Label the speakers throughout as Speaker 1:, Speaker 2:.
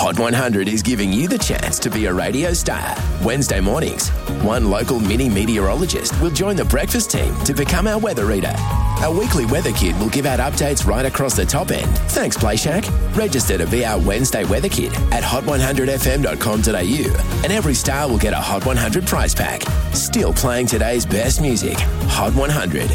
Speaker 1: Hot 100 is giving you the chance to be a radio star. Wednesday mornings, one local mini meteorologist will join the breakfast team to become our weather reader. Our weekly weather kid will give out updates right across the top end. Thanks, Play Shack. Register to be our Wednesday weather kid at hot100fm.com.au, and every star will get a Hot 100 prize pack. Still playing today's best music. Hot 100.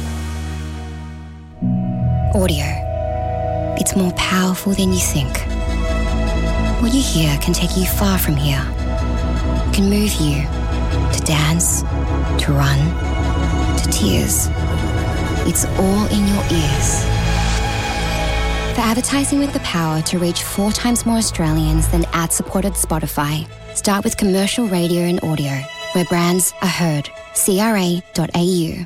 Speaker 2: Audio. It's more powerful than you think. What you hear can take you far from here. It can move you to dance, to run, to tears. It's all in your ears. For advertising with the power to reach 4 times more Australians than ad-supported Spotify, start with commercial radio and audio, where brands are heard. CRA.au.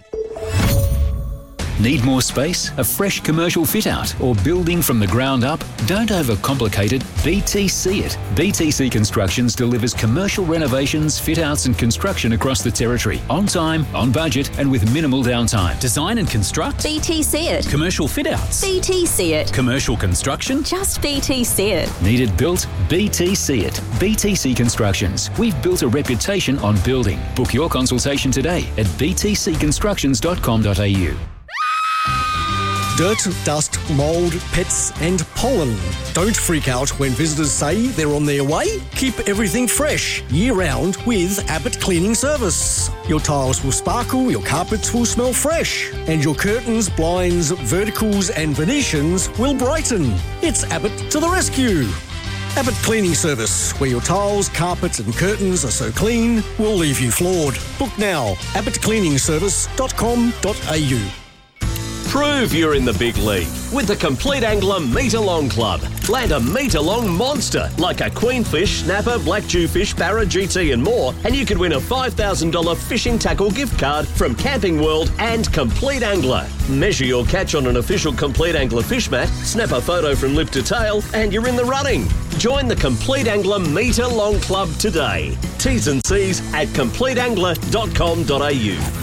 Speaker 3: Need more space, a fresh commercial fit-out, or building from the ground up? Don't overcomplicate it. BTC it. BTC Constructions delivers commercial renovations, fit-outs and construction across the territory. On time, on budget and with minimal downtime.
Speaker 4: Design and construct?
Speaker 5: BTC it.
Speaker 4: Commercial fit-outs?
Speaker 5: BTC it.
Speaker 4: Commercial construction?
Speaker 5: Just BTC it.
Speaker 3: Need it built? BTC it. BTC Constructions. We've built a reputation on building. Book your consultation today at btcconstructions.com.au.
Speaker 6: Dirt, dust, mould, pets and pollen. Don't freak out when visitors say they're on their way. Keep everything fresh year-round with Abbott Cleaning Service. Your tiles will sparkle, your carpets will smell fresh, and your curtains, blinds, verticals and Venetians will brighten. It's Abbott to the rescue. Abbott Cleaning Service, where your tiles, carpets and curtains are so clean, we'll leave you floored. Book now, abbottcleaningservice.com.au.
Speaker 7: Prove you're in the big league with the Complete Angler Metre-Long Club. Land a metre-long monster like a queenfish, snapper, black jewfish, barra, GT and more, and you could win a $5,000 fishing tackle gift card from Camping World and Complete Angler. Measure your catch on an official Complete Angler fish mat, snap a photo from lip to tail, and you're in the running. Join the Complete Angler Metre-Long Club today. T's and C's at completeangler.com.au.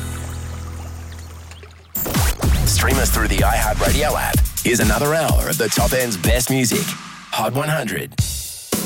Speaker 1: Stream us through the iHeartRadio app. Here's another hour of the top end's best music. Hot 100.